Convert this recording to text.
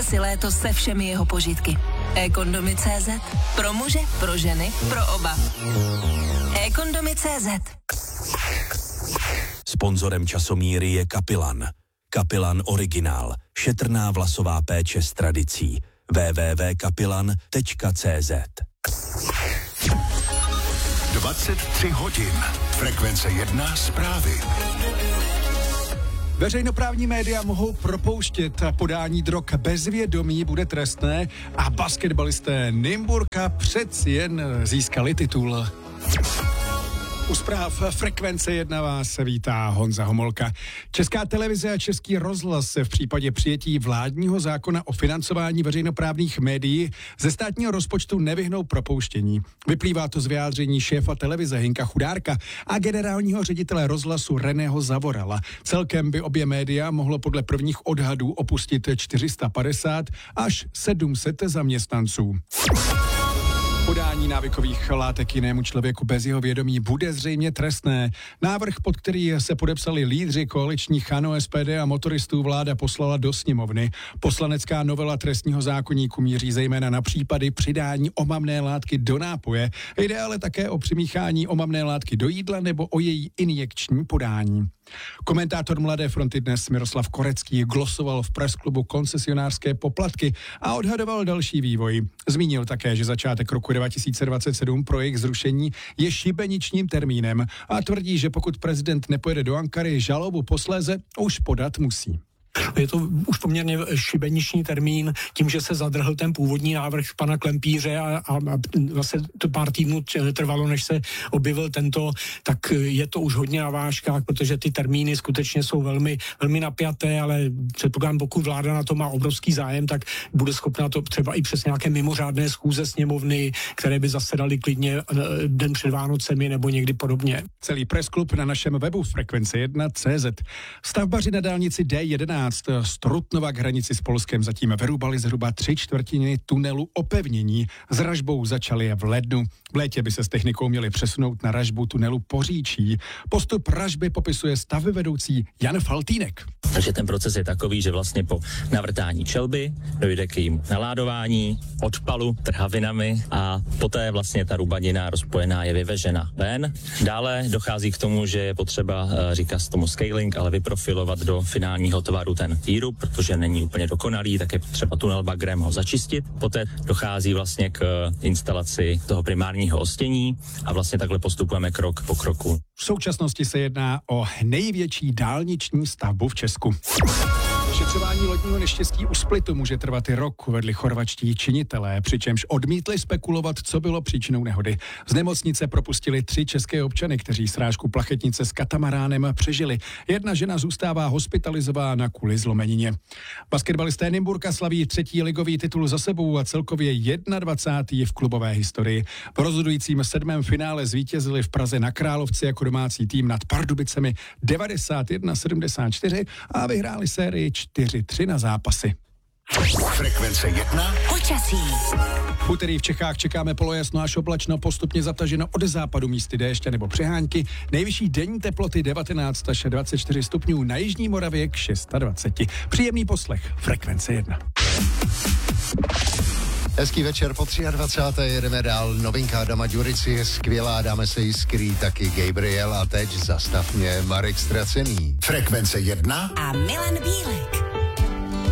si léto se všemi jeho požitky. eKondomy.cz. Pro muže, pro ženy, pro oba. eKondomy.cz. Sponzorem časomíry je Kapilan. Kapilan Originál. Šetrná vlasová péče s tradicí. www.kapilan.cz. 23 hodin. Frekvence 1 zprávy. Veřejnoprávní média mohou propouštět, podání drog bez vědomí bude trestné a basketbalisté Nymburka přeci jen získali titul. U zpráv Frekvence 1 vás vítá Honza Homolka. Česká televize a Český rozhlas se v případě přijetí vládního zákona o financování veřejnoprávních médií ze státního rozpočtu nevyhnou propouštění. Vyplývá to z vyjádření šéfa televize Hinka Chudárka a generálního ředitele rozhlasu Reného Zavorala. Celkem by obě média mohlo podle prvních odhadů opustit 450 až 700 zaměstnanců. Podání návykových látek jinému člověku bez jeho vědomí bude zřejmě trestné. Návrh, pod který se podepsali lídři koaličních ANO, SPD a motoristů, vláda poslala do sněmovny. Poslanecká novela trestního zákoníku míří zejména na případy přidání omamné látky do nápoje. Jde ale také o přimíchání omamné látky do jídla nebo o její injekční podání. Komentátor Mladé fronty Dnes Miroslav Korecký glosoval v pressklubu koncesionářské poplatky a odhadoval další vývoj. Zmínil také, že začátek roku 2027 pro jejich zrušení je šibeničním termínem a tvrdí, že pokud prezident nepojede do Ankary, žalobu posléze už podat musí. Je to už poměrně šibeniční termín, tím, že se zadrhl ten původní návrh pana Klempíře a vlastně to pár týdnů trvalo, než se objevil tento, tak je to už hodně na vážkách, protože ty termíny skutečně jsou velmi, velmi napjaté, ale předpokládám, pokud vláda na to má obrovský zájem, tak bude schopna to třeba i přes nějaké mimořádné schůze sněmovny, které by zasedaly klidně den před Vánocemi nebo někdy podobně. Celý pressklub na našem webu Frekvence1.cz. Stavbaři na dálnici D11 z Trutnova k hranici s Polskem zatím vyrubali zhruba 3/4 tunelu opevnění. S ražbou začali v lednu. V létě by se s technikou měli přesunout na ražbu tunelu Poříčí. Postup ražby popisuje stavbyvedoucí Jan Faltýnek. Takže ten proces je takový, že vlastně po navrtání čelby dojde k jejím naládování, odpalu trhavinami a poté vlastně ta rubanina rozpojená je vyvežena ven. Dále dochází k tomu, že je potřeba, říká se tomu scaling, ale vyprofilovat do finálního tvaru ten výrub, protože není úplně dokonalý, tak je potřeba tunel bagrem ho začistit. Poté dochází vlastně k instalaci toho primárního ostění a vlastně takhle postupujeme krok po kroku. V současnosti se jedná o největší dálniční stavbu v Česku. Vyšetřování lodního neštěstí u Splitu může trvat i rok, uvedli chorvatští činitelé, přičemž odmítli spekulovat, co bylo příčinou nehody. Z nemocnice propustili 3 české občany, kteří srážku plachetnice s katamaránem přežili. Jedna žena zůstává hospitalizována kvůli zlomenině. Basketbalisté Nymburka slaví 3. ligový titul za sebou a celkově 21. v klubové historii. V rozhodujícím 7. finále zvítězili v Praze na Královci jako domácí tým nad Pardubicemi 91-74 a vyhráli sérii 4-3 na zápasy. Frekvence 1. Počasí. V úterý v Čechách čekáme polojasno až oblačno, postupně zataženo od západu místy déště nebo přehánky. Nejvyšší denní teploty 19 až 24 stupňů, na jižní Moravě k 26. Příjemný poslech. Frekvence 1. Hezký večer, po 23. jedeme dál. Novinka Adama Ďurici je skvělá, dáme se jí skrýt taky Gabriel a teď zastav mě Marek Ztracený. Frekvence 1 A Milan Bílek.